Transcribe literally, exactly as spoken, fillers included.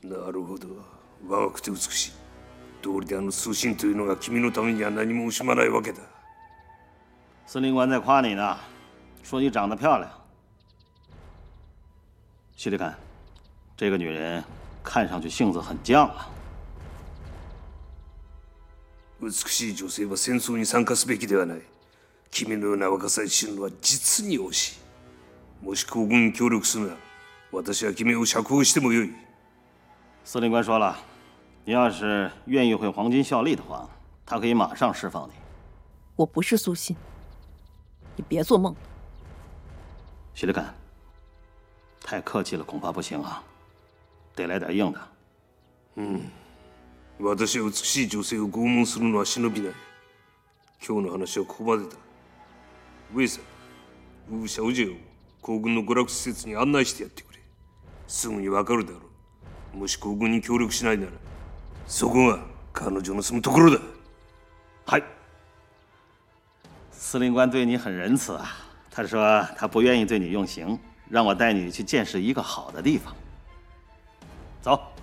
なるほど。若くて美しい。道理であの通信というのが君のためには何も惜しまないわけだ。 司令官在夸你呢，说你长得漂亮。徐立看，这个女人看上去性子很犟啊。 美しい女性は戦争に参加すべきではない。君のような若さに死ぬのは実に惜しい。もし皇軍に協力するなら、私は君を釈放してもよい。 司令官说了，你要是愿意为皇军效力的话，他可以马上释放你。 我不是苏信，你别做梦。 徐立看，太客气了恐怕不行啊，得来点硬的。 嗯。私は美しい女性を拷問するのは忍びない。今日の話はここまでだ。上様、ウーシャオジェを皇軍の娯楽施設に案内してやってくれ。すぐにわかるだろう。もし皇軍に協力しないなら、そこが彼女の住むところだ。 はい。司令官对你很仁慈啊，他说他不愿意对你用刑，让我带你去见识一个好的地方。走。